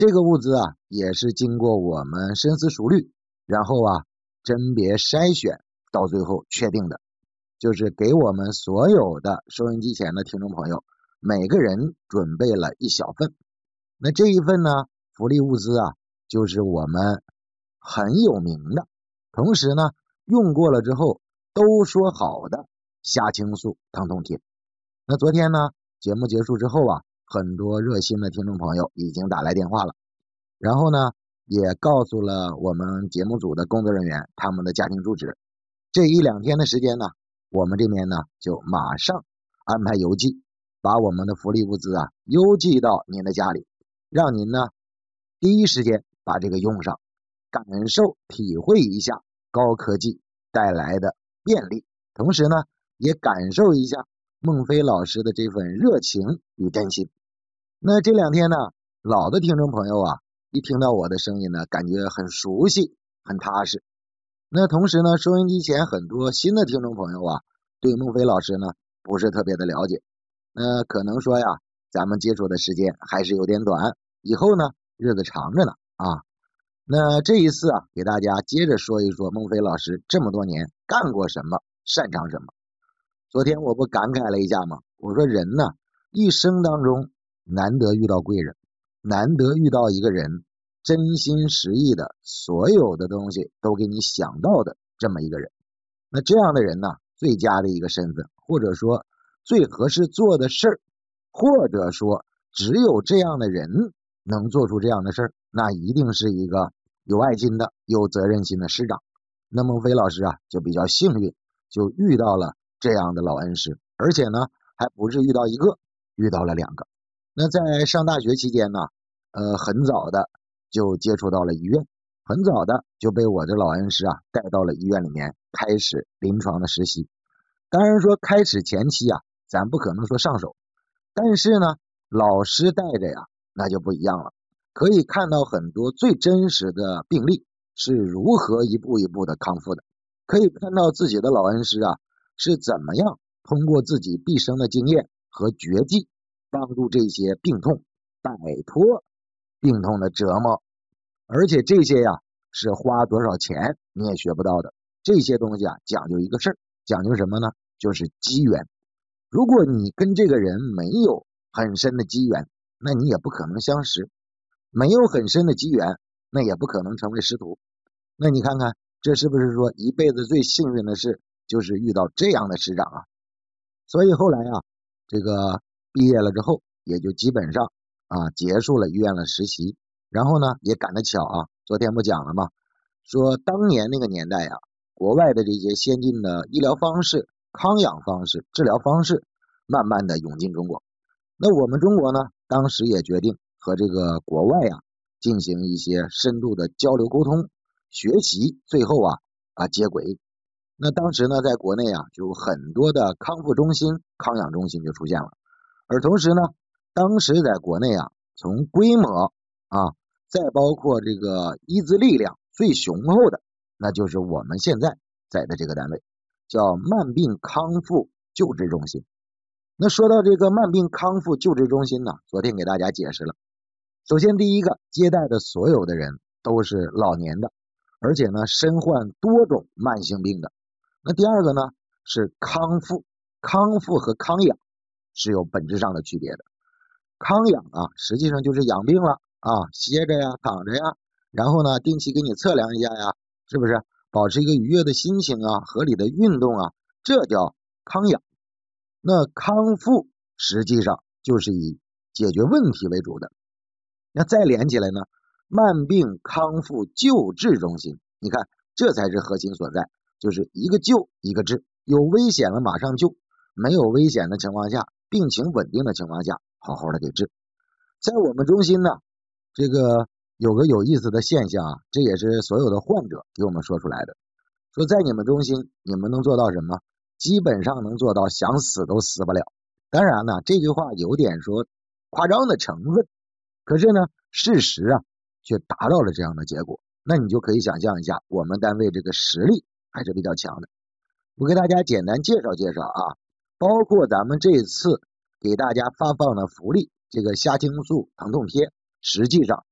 这个物资啊，也是经过我们深思熟虑，然后啊甄别筛选，到最后确定的，就是给我们所有的收音机前的听众朋友，每个人准备了一小份。那这一份呢，福利物资啊，就是我们很有名的，同时呢，用过了之后都说好的虾青素疼痛贴。那昨天呢，节目结束之后啊，很多热心的听众朋友已经打来电话了，然后呢，也告诉了我们节目组的工作人员他们的家庭住址。这一两天的时间呢，我们这边呢就马上安排邮寄，把我们的福利物资啊邮寄到您的家里，让您呢第一时间把这个用上，感受体会一下高科技带来的便利，同时呢也感受一下孟非老师的这份热情与真心。那这两天呢，老的听众朋友啊，一听到我的声音呢，感觉很熟悉，很踏实。那同时呢，收音机前很多新的听众朋友啊，对孟非老师呢不是特别的了解。那可能说呀，咱们接触的时间还是有点短，以后呢日子长着呢啊。那这一次啊，给大家接着说一说孟非老师这么多年干过什么，擅长什么。昨天我不感慨了一下吗？我说人呢，一生当中难得遇到贵人，难得遇到一个人真心实意的，所有的东西都给你想到的这么一个人。那这样的人呢，最佳的一个身份，或者说最合适做的事儿，或者说只有这样的人能做出这样的事儿，那一定是一个有爱心的、有责任心的师长。那孟非老师啊，就比较幸运，就遇到了这样的老恩师，而且呢，还不是遇到一个，遇到了两个。那在上大学期间呢，很早的就接触到了医院，很早的就被我的老恩师啊带到了医院里面开始临床的实习。当然说开始前期啊，咱不可能说上手，但是呢，老师带着呀，那就不一样了，可以看到很多最真实的病例是如何一步一步的康复的，可以看到自己的老恩师啊是怎么样通过自己毕生的经验和绝技，帮助这些病痛摆脱病痛的折磨。而且这些呀是花多少钱你也学不到的，这些东西啊讲究一个事儿，讲究什么呢？就是机缘。如果你跟这个人没有很深的机缘，那你也不可能相识，没有很深的机缘，那也不可能成为师徒。那你看看，这是不是说一辈子最幸运的事就是遇到这样的师长啊？所以后来啊，这个毕业了之后，也就基本上结束了医院的实习，然后呢也赶得巧啊，昨天不讲了吗？说当年那个年代啊，国外的这些先进的医疗方式、康养方式、治疗方式，慢慢的涌进中国。那我们中国呢，当时也决定和这个国外进行一些深度的交流沟通、学习，最后接轨。那当时呢，在国内就有很多的康复中心、康养中心就出现了。而同时呢，当时在国内从规模再包括这个医资力量最雄厚的，那就是我们现在在的这个单位，叫慢病康复救治中心。那说到这个慢病康复救治中心呢，昨天给大家解释了。首先第一个，接待的所有的人都是老年的，而且呢身患多种慢性病的。那第二个呢是康复，康复和康养是有本质上的区别的。康养实际上就是养病了歇着呀，躺着呀，然后呢定期给你测量一下呀，是不是保持一个愉悦的心情合理的运动这叫康养。那康复实际上就是以解决问题为主的。那再连起来呢，慢病康复救治中心，你看这才是核心所在，就是一个救一个治，有危险了马上救，没有危险的情况下，病情稳定的情况下，好好的给治。在我们中心呢，这个有个有意思的现象这也是所有的患者给我们说出来的，说在你们中心你们能做到什么？基本上能做到想死都死不了。当然呢，这句话有点说夸张的成分，可是呢事实却达到了这样的结果。那你就可以想象一下，我们单位这个实力还是比较强的。我给大家简单介绍介绍包括咱们这次给大家发放的福利，这个虾青素疼痛贴，实际上